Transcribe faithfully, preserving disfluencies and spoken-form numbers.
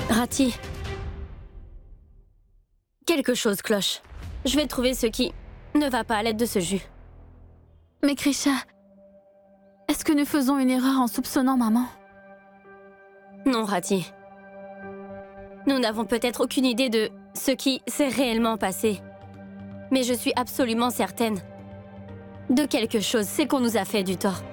Rati. Quelque chose cloche. Je vais trouver ce qui ne va pas à l'aide de ce jus. Mais Krisha, est-ce que nous faisons une erreur en soupçonnant maman? Non, Rati. Nous n'avons peut-être aucune idée de ce qui s'est réellement passé. Mais je suis absolument certaine de quelque chose, c'est qu'on nous a fait du tort.